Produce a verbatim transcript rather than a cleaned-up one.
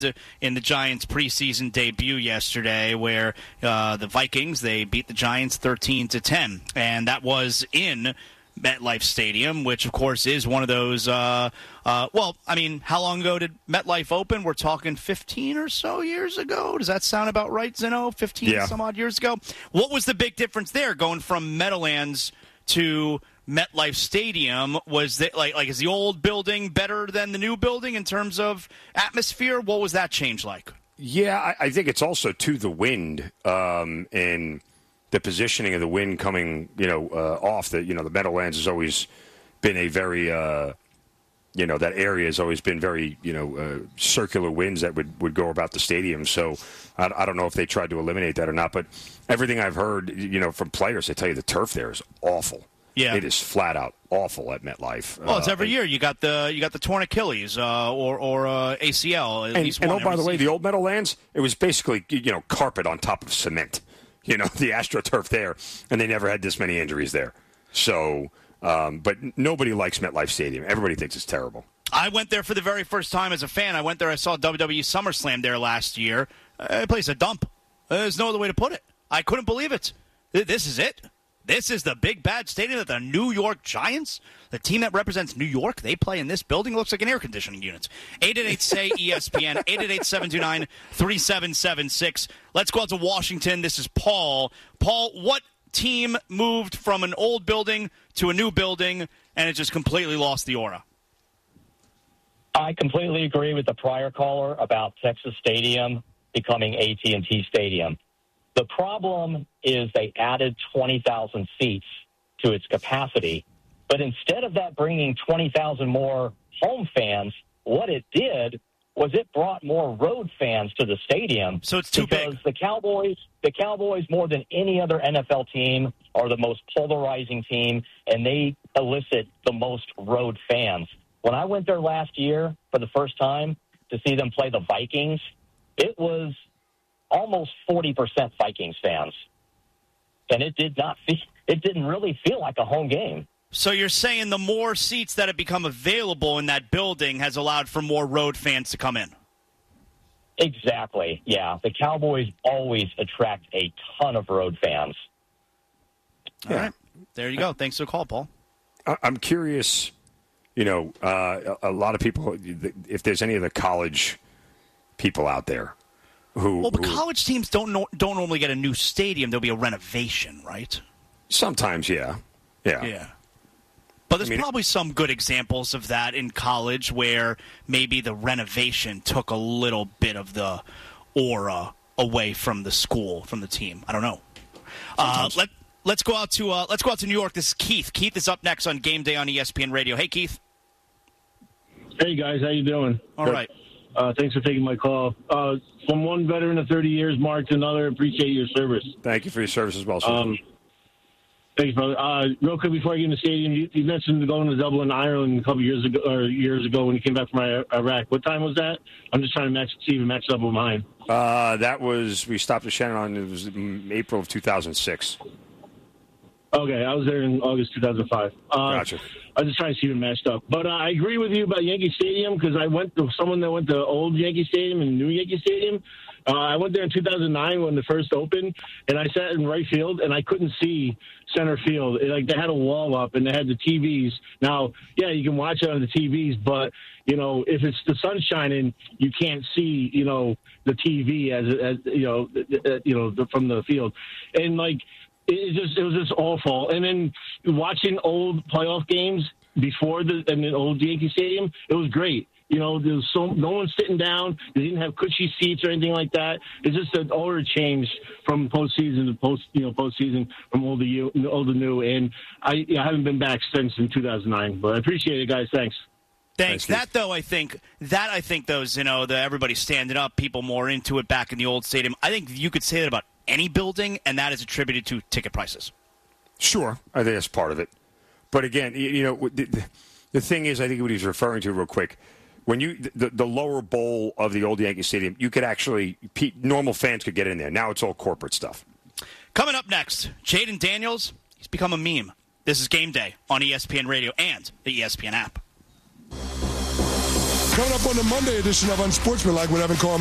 in the Giants' preseason debut yesterday, where uh, the Vikings, they beat the Giants thirteen to ten, and that was in MetLife Stadium, which, of course, is one of those, uh, uh, well, I mean, how long ago did MetLife open? We're talking fifteen or so years ago. Does that sound about right, Zeno? fifteen yeah. some odd years ago? What was the big difference there going from Meadowlands to MetLife Stadium? Was that, like, like is the old building better than the new building in terms of atmosphere? What was that change like? Yeah, I, I think it's also to the wind um, and the positioning of the wind coming, you know, uh, off. The you know the Meadowlands has always been a very, uh, you know, that area has always been very, you know, uh, circular winds that would, would go about the stadium. So I, I don't know if they tried to eliminate that or not. But everything I've heard, you know, from players, they tell you the turf there is awful. Yeah, it is flat out awful at MetLife. Well, it's every uh, year. You got the you got the torn Achilles uh, or or uh, A C L. At and, least and one oh, by the way, season. the old Meadowlands, it was basically you know carpet on top of cement. You know, the AstroTurf there, and they never had this many injuries there. So, um, but nobody likes MetLife Stadium. Everybody thinks it's terrible. I went there for the very first time as a fan. I went there. I saw W W E SummerSlam there last year. Uh, the place is a dump. There's no other way to put it. I couldn't believe it. This is it. This is the big bad stadium that the New York Giants, the team that represents New York, they play in this building. It looks like an air conditioning unit. eight eight eight, S A Y, E S P N, eight eight eight, seven two nine, three seven seven six. Let's go out to Washington. This is Paul. Paul, what team moved from an old building to a new building, and it just completely lost the aura? I completely agree with the prior caller about Texas Stadium becoming A T and T Stadium. The problem is they added twenty thousand seats to its capacity, but instead of that bringing twenty thousand more home fans, what it did was it brought more road fans to the stadium. So it's too because big. the Cowboys, the Cowboys, more than any other N F L team, are the most polarizing team, and they elicit the most road fans. When I went there last year for the first time to see them play the Vikings, it was almost forty percent Vikings fans. And it did not feel, it didn't really feel like a home game. So you're saying the more seats that have become available in that building has allowed for more road fans to come in? Exactly, yeah. The Cowboys always attract a ton of road fans. All yeah. right. There you go. Thanks for the call, Paul. I'm curious, you know, uh, a lot of people, if there's any of the college people out there who... Well, but who, college teams don't know, don't normally get a new stadium. There'll be a renovation, right? Sometimes, yeah. Yeah. Yeah. But there's I mean, probably some good examples of that in college where maybe the renovation took a little bit of the aura away from the school, from the team. I don't know. Uh, let Let's go out to uh, let's go out to New York. This is Keith. Keith is up next on Game Day on E S P N Radio. Hey, Keith. Hey guys, how you doing? All right. Uh, thanks for taking my call. Uh, from one veteran of thirty years, Mark, to another, appreciate your service. Thank you for your service as well, sir. Um, thanks, brother. Uh, real quick before I get in the stadium, you, you mentioned going to Dublin, Ireland, a couple years ago, or years ago when you came back from Iraq. What time was that? I'm just trying to match, see if it matched up with mine. Uh, that was we stopped at Shannon on it was April of two thousand six. Okay, I was there in August two thousand five. Uh, Gotcha. I was just trying to see if it matched up. But uh, I agree with you about Yankee Stadium because I went to someone that went to old Yankee Stadium and new Yankee Stadium. Uh, I went there in two thousand nine when it first opened, and I sat in right field, and I couldn't see center field. It, like they had a wall up, and they had the T Vs. Now, yeah, you can watch it on the T Vs, but you know, if it's the sun shining, you can't see, you know, the T V as, as you know, you know, from the field, and like. It just it was just awful. And then watching old playoff games before the in the old Yankee Stadium, it was great. You know, there was so no one sitting down. They didn't have cushy seats or anything like that. It's just an order change from postseason to post, you know, postseason from old to old to new. And I, I haven't been back since in two thousand nine. But I appreciate it, guys. Thanks. Thanks. That though, I think that I think those you know the everybody standing up, people more into it back in the old stadium. I think you could say that about any building, and that is attributed to ticket prices. Sure, I think that's part of it. But again, you, you know, the, the thing is, I think what he's referring to real quick, when you the, the lower bowl of the old Yankee Stadium, you could actually normal fans could get in there. Now it's all corporate stuff. Coming up next, Jaden Daniels. He's become a meme. This is Game Day on E S P N Radio and the E S P N app. Coming up on the Monday edition of Unsportsmanlike with Evan Carl